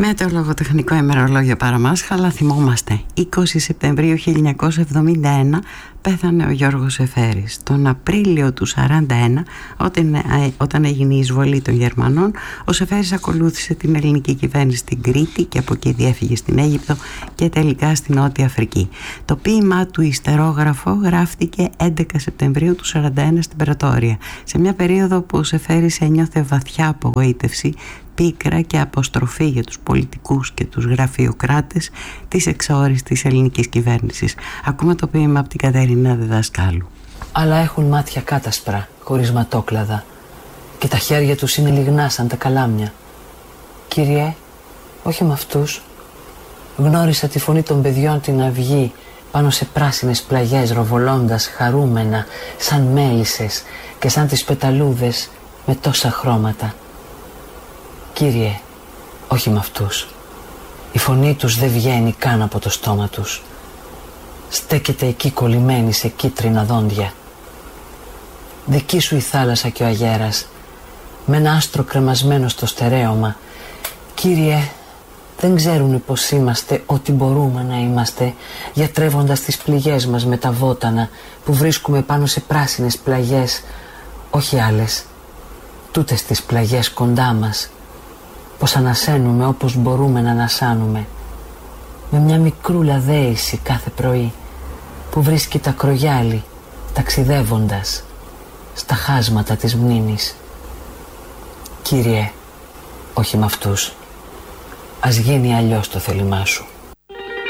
Με το λογοτεχνικό ημερολόγιο Παραμάσχαλα θυμόμαστε 20 Σεπτεμβρίου 1971 πέθανε ο Γιώργος Εφέρης. Τον Απρίλιο του 1941 όταν έγινε η εισβολή των Γερμανών, ο Εφέρης ακολούθησε την ελληνική κυβέρνηση στην Κρήτη και από εκεί διέφυγε στην Αίγυπτο και τελικά στην Νότια Αφρική. Το ποίημά του «Ιστερόγραφο» γράφτηκε 11 Σεπτεμβρίου του 1941 στην Πρετόρια, σε μια περίοδο που ο Εφέρης ένιωθε βαθιά απογοήτευση, πίκρα και αποστροφή για τους πολιτικούς και τους γραφειοκράτες της εξαόριστης ελληνικής κυβέρνησης. Ακούμε το ποίημα από την Κατερίνα Διδασκάλου. Αλλά έχουν μάτια κάτασπρα, χωρίς ματόκλαδα, και τα χέρια τους είναι λιγνά σαν τα καλάμια. Κύριε, όχι με αυτούς. Γνώρισα τη φωνή των παιδιών την αυγή πάνω σε πράσινες πλαγιές, ροβολώντας χαρούμενα σαν μέλισσες και σαν τις πεταλούδες με τόσα χρώματα. Κύριε, όχι με αυτούς. Η φωνή τους δεν βγαίνει καν από το στόμα τους. Στέκεται εκεί κολλημένη σε κίτρινα δόντια. Δική σου η θάλασσα και ο αγέρας, με ένα άστρο κρεμασμένο στο στερέωμα. Κύριε, δεν ξέρουνε πως είμαστε ό,τι μπορούμε να είμαστε, γιατρεύοντας τις πληγές μας με τα βότανα που βρίσκουμε πάνω σε πράσινες πλαγιές, όχι άλλες, τούτες τις πλαγιές κοντά μας, πως ανασένουμε όπως μπορούμε να ανασάνουμε, με μια μικρούλα δέηση κάθε πρωί που βρίσκει τα κρογιάλι ταξιδεύοντας στα χάσματα της μνήμης. Κύριε, όχι με αυτούς. Ας γίνει αλλιώς το θέλημά σου.